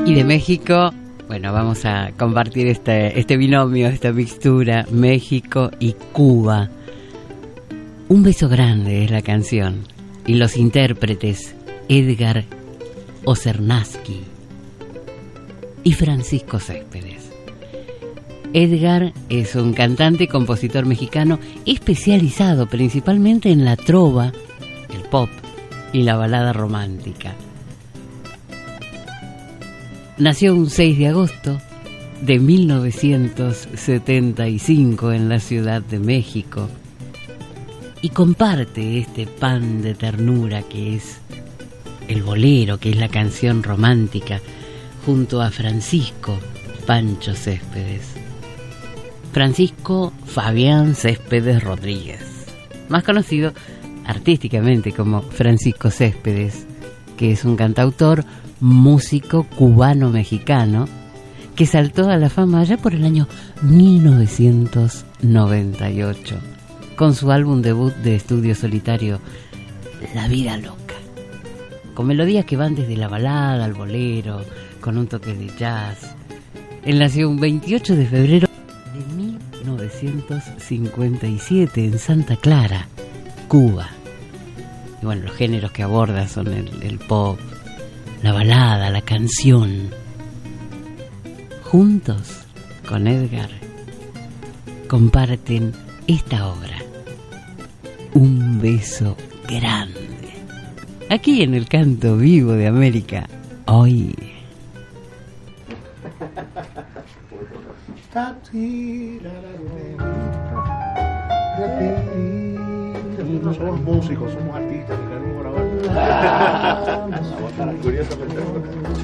Y de México, bueno, vamos a compartir este binomio, esta mixtura, México y Cuba. Un beso grande es la canción. Y los intérpretes, Edgar Ocernazky y Francisco Céspedes. Edgar es un cantante y compositor mexicano especializado principalmente en la trova, el pop y la balada romántica. Nació un 6 de agosto de 1975 en la Ciudad de México y comparte este pan de ternura que es el bolero, que es la canción romántica, junto a Francisco Pancho Céspedes. Francisco Fabián Céspedes Rodríguez, más conocido artísticamente como Francisco Céspedes, que es un cantautor, músico cubano-mexicano, que saltó a la fama allá por el año 1998, con su álbum debut de estudio solitario, La Vida Loca, con melodías que van desde la balada al bolero, con un toque de jazz. Él nació un 28 de febrero de 1957 en Santa Clara, Cuba. Y bueno, los géneros que aborda son el pop, la balada, la canción. Juntos con Edgar comparten esta obra, Un beso grande, aquí en el Canto Vivo de América, hoy. No somos músicos, somos artistas, que queremos grabar. Curiosamente.